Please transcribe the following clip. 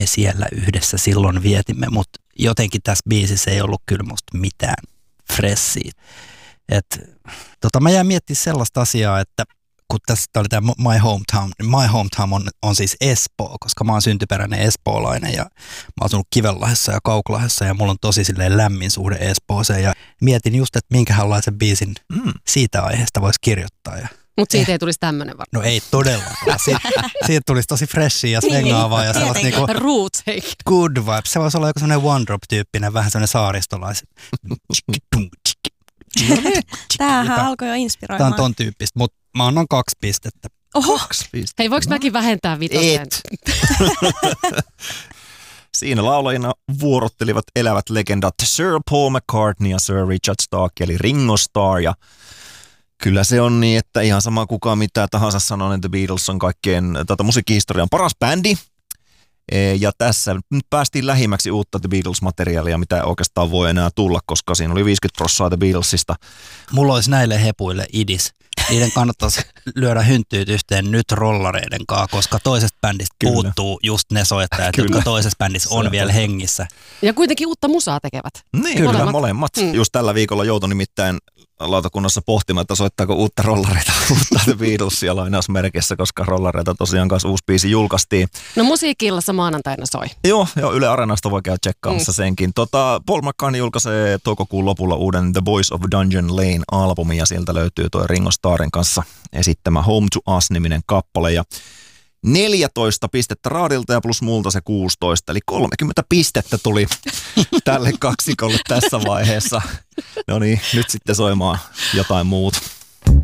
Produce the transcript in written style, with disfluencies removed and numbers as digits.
me siellä yhdessä silloin vietimme, mutta jotenkin tässä biisissä ei ollut kyllä musta mitään freshia. Mä jäin miettimään sellaista asiaa, että kun tässä oli tämä My Hometown on siis Espoo, koska mä oon syntyperäinen espoolainen ja mä oon asunut Kivenlahdessa ja Kauklahdessa ja mulla on tosi silleen lämmin suhde Espooseen ja mietin just, että minkälaisen biisin siitä aiheesta voisi kirjoittaa. Mutta siitä ei tulisi tämmöinen varmaan. No ei todellakaan. Siitä tulisi tosi freshia ja svengaavaa ja sellaista niinku roots, good vibes. Se voisi olla joku semmoinen one drop -tyyppinen, vähän semmoinen saaristolaiset. Tämähän alkoi jo inspiroimaan. Tämä on ton tyyppistä, mutta mä annan 2 pistettä. Oho! 2 pistettä. Hei, voiko mäkin vähentää 5? Siinä laulajina vuorottelivat elävät legendat Sir Paul McCartney ja Sir Richard Stark, eli Ringo Starr. Ja kyllä se on niin, että ihan sama kukaan mitä tahansa sanoo, niin The Beatles on kaikkien musiikkihistorian paras bändi. Ja tässä nyt päästiin lähimmäksi uutta The Beatles-materiaalia, mitä oikeastaan voi enää tulla, koska siinä oli 50% The Beatlesista. Mulla olisi näille hepuille idis. Niiden kannattaisi lyödä hynttyyt yhteen nyt rollareiden kanssa, koska toisesta bändistä puuttuu just ne soittajat, jotka toisessa bändissä on vielä hengissä. Ja kuitenkin uutta musaa tekevät. Niin, kyllä molemmat. Just tällä viikolla joutui nimittäin lautakunnassa pohtimaan, että soittaako uutta rollareita, uutta The Beatlesia lainausmerkissä, koska rollareita tosiaan kanssa uusi biisi julkaistiin. No musiikki-illassa maanantaina soi. Joo, Yle Areenasta voi käydä tsekkaamassa senkin. Paul McCartney julkaisee toukokuun lopulla uuden The Boys of Dungeon Lane-albumin ja sieltä löytyy tuo Ringo Starrin kanssa esittämä Home to Us-niminen kappale ja 14 pistettä Raadilta ja plus multa se 16, eli 30 pistettä tuli tälle kaksikolle tässä vaiheessa. No niin, nyt sitten soimaan jotain muuta.